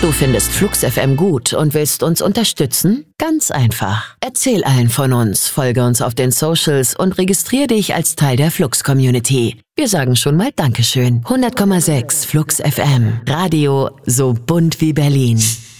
Du findest Flux FM gut und willst uns unterstützen? Ganz einfach. Erzähl allen von uns, folge uns auf den Socials und registrier dich als Teil der Flux-Community. Wir sagen schon mal Dankeschön. 100,6 Flux FM. Radio so bunt wie Berlin.